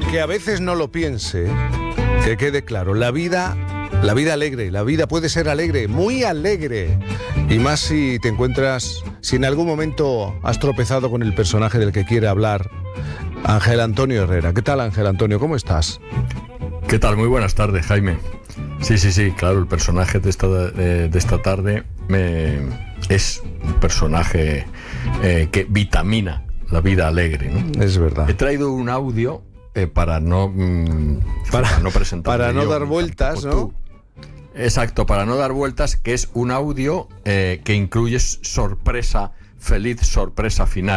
aunque a veces no lo piense, que quede claro, la vida alegre, la vida puede ser alegre, muy alegre. Y más si te encuentras, si en algún momento has tropezado con el personaje del que quiere hablar Ángel Antonio Herrera. ¿Qué tal, Ángel Antonio? ¿Cómo estás? ¿Qué tal? Muy buenas tardes, Jaime. Sí, claro, el personaje de esta tarde es un personaje que vitamina la vida alegre, ¿no? Es verdad. He traído un audio para no presentar. Para no dar vueltas, ¿no? Exacto, para no dar vueltas, que es un audio que incluye feliz sorpresa final.